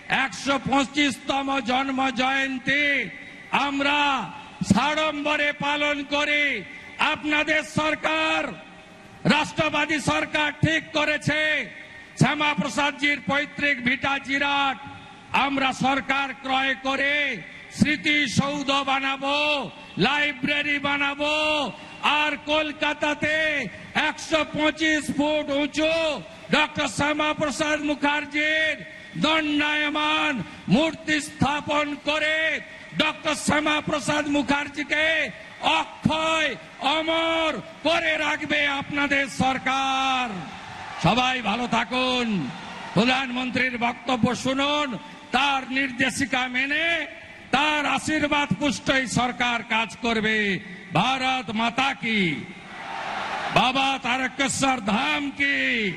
125তম জন্ম জয়ন্তী আমরা সাড়ম্বরে পালন করি। আপনাদের সরকার, রাষ্ট্রবাদী সরকার ঠিক করেছে শ্যামাপ্রসাদজির পৈতৃক ভিটা জিরাট আমরা সরকার ক্রয় করে স্মৃতিসৌধ বানাবো, লাইব্রেরি বানাবো, আর কলকাতাতে 125 ফুট উঁচু ডক্টর শ্যামাপ্রসাদ মুখার্জির দণ্ডায়মান মূর্তি স্থাপন করে ডক্টর শ্যামাপ্রসাদ মুখার্জিকে অক্ষয় অমর করে রাখবে আপনাদের সরকার। সবাই ভালো থাকুন, প্রধানমন্ত্রীর বক্তব্য শুনুন, তার নির্দেশিকা মেনে তার আশীর্বাদ পুষ্টই সরকার কাজ করবে। ভারত মাতা কি, বাবা তারকেশ্বর ধাম কি।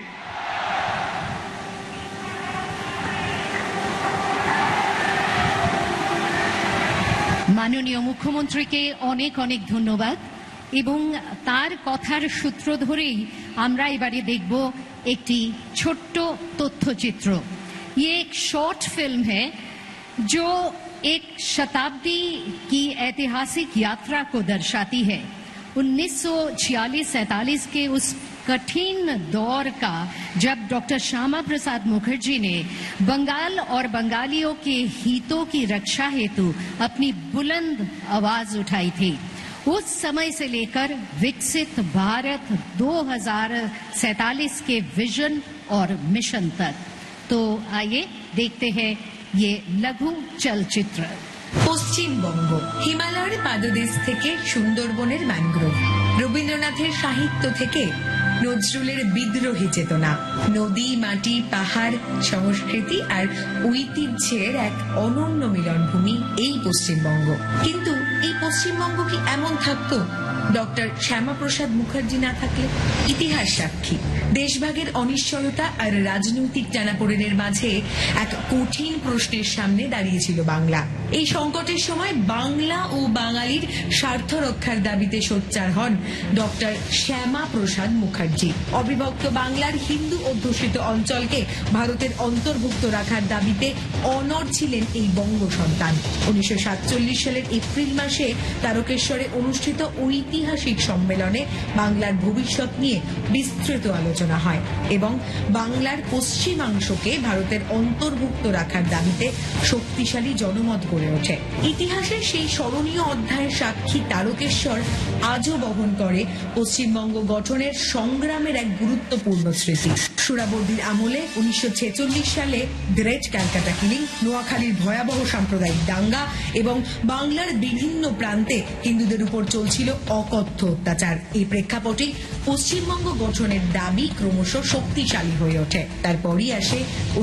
মাননীয় মুখ্যমন্ত্রীকে অনেক অনেক ধন্যবাদ এবং তার কথার সূত্র ধরেই আমরা এবারে দেখব একটি ছোট্ট তথ্যচিত্র। ये एक शॉर्ट फिल्म है जो एक शताब्दी की ऐतिहासिक यात्रा को दर्शाती है। 1946-47 के उस कठिन दौर का जब डॉक्टर श्यामा प्रसाद मुखर्जी ने बंगाल और बंगालियों के हितों की रक्षा हेतु अपनी बुलंद आवाज उठाई थी। उस समय से लेकर विकसित भारत 2047 के विजन और मिशन तक। तो आइए देखते हैं ये लघु चलचित्र। পশ্চিমবঙ্গ হিমালয়ের পাদদেশ থেকে সুন্দরবনের ম্যানগ্রোভ, রবীন্দ্রনাথের সাহিত্য থেকে নজরুলের বিদ্রোহী চেতনা, নদী, মাটি, পাহাড়, সংস্কৃতি আর ঐতিহ্যের এক অনন্য মিলনভূমি এই পশ্চিমবঙ্গ। কিন্তু এই পশ্চিমবঙ্গ কি এমন থাকতো ডক্টর শ্যামাপ্রসাদ মুখার্জি না থাকলে? ইতিহাস সাক্ষী দেশভাগের অনিশ্চয়তা আর রাজনৈতিক টানাপোড়েনের মাঝে এক কঠিন প্রশ্নের সামনে দাঁড়িয়েছিল বাংলা। এই সংকটের সময় বাংলা ও বাঙালির স্বার্থ রক্ষার দাবিতে সোচ্চার হন ডক্টর শ্যামাপ্রসাদ মুখার্জি। অবিভক্ত বাংলার হিন্দু অধ্যুষিত অঞ্চলকে ভারতের অন্তর্ভুক্ত রাখার দাবিতে অনড় ছিলেন এই বঙ্গ সন্তান। 1947 সালের এপ্রিল মাসে তারকেশ্বরে অনুষ্ঠিত ঐতিহাসিক সম্মেলনে বাংলার ভবিষ্যৎ নিয়ে বিস্তৃত আলোচনা হয় এবং বাংলার পশ্চিমাংশকে ভারতের অন্তর্ভুক্ত রাখার দাবিতে শক্তিশালী জনমত গড়ে ওঠে। ইতিহাসের সেই স্মরণীয় অধ্যায়ের সাক্ষী তারকেশ্বর আজও বহন করে পশ্চিমবঙ্গ গঠনের সংগ্রামের এক গুরুত্বপূর্ণ স্মৃতি। সুরাবর্দির আমলে 1946 সালে গ্রেট ক্যালকাটা কিলিং, নোয়াখালীর ভয়াবহ সাম্প্রদায়িক দাঙ্গা এবং বাংলার বিভিন্ন প্রান্তে হিন্দুদের উপর চলছিল অকথ্য অত্যাচার। এই প্রেক্ষাপটে পশ্চিমবঙ্গ গঠনের দাবি ক্রমশ শক্তিশালী হয়ে ওঠে। তারপরই আসে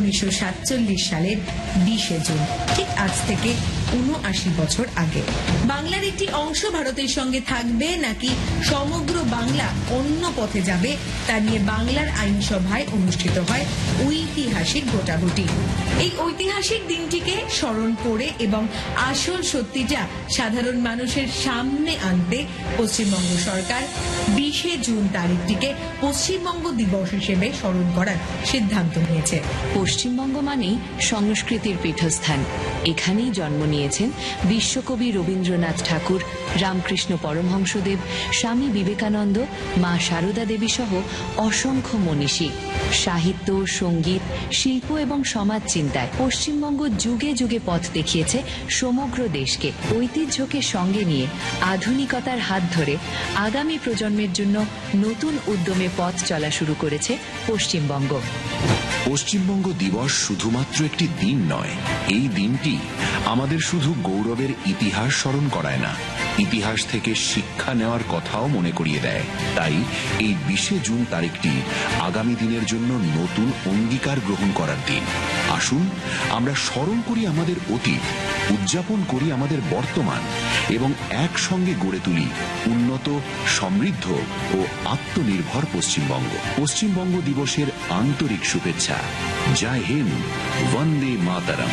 1947 সালের 20 জুন, ঠিক আজ থেকে 79 বছর আগে। বাংলার একটি অংশ ভারতের সঙ্গে থাকবে নাকি সমগ্র বাংলা অন্য পথে যাবে তা নিয়ে বাংলার আইনসভায় অনুষ্ঠিত হয় ঐতিহাসিক ভোটাভুটি। এই ঐতিহাসিক দিনটিকে স্মরণ করে এবং আসল সত্যিটা সাধারণ মানুষের সামনে আনতে পশ্চিমবঙ্গ সরকার 20 জুন তারিখটিকে পশ্চিমবঙ্গ দিবস হিসেবে স্মরণ করার সিদ্ধান্ত নিয়েছে। পশ্চিমবঙ্গ মানেই সংস্কৃতির পীঠস্থান। এখানেই জন্ম নিয়েছেন বিশ্বকবি রবীন্দ্রনাথ ঠাকুর, রামকৃষ্ণ পরমহংসদেব, স্বামী বিবেকানন্দ, মা সারদা দেবী সহ অসংখ্য মনীষী। সাহিত্য, সঙ্গীত, শিল্প এবং সমাজ চিন্তায় পশ্চিমবঙ্গ যুগে যুগে পথ দেখিয়েছে সমগ্র দেশকে। ঐতিহ্যকে সঙ্গে নিয়ে আধুনিকতার হাত ধরে আগামী প্রজন্মের জন্য নতুন উদ্যমে পথ চলা শুরু করেছে পশ্চিমবঙ্গ। পশ্চিমবঙ্গ দিবস শুধুমাত্র একটি দিন নয়, এই দিনটি আমাদের শুধু গৌরবের ইতিহাস স্মরণ করায় না, ইতিহাস থেকে শিক্ষা নেওয়ার কথাও মনে করিয়ে দেয়। তাই এই 20 জুন তারিখটি আগামী দিনের জন্য নতুন অঙ্গীকার গ্রহণ করার দিন। আসুন আমরা স্মরণ করি আমাদের অতীত, উদযাপন করি আমাদের বর্তমান এবং একসঙ্গে গড়ে তুলি উন্নত, সমৃদ্ধ ও আত্মনির্ভর পশ্চিমবঙ্গ। পশ্চিমবঙ্গ দিবসের আন্তরিক শুভেচ্ছা। জয় হিন্দ, वंदे मातरम।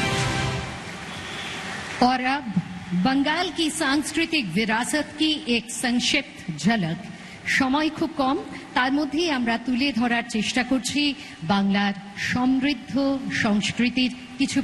और अब बंगाल की सांस्कृतिक विरासत की एक संक्षिप्त झलक। সময় খুব কম, তার মধ্যেই আমরা তুলে ধরার চেষ্টা করছি বাংলার সমৃদ্ধ সংস্কৃতির কিছু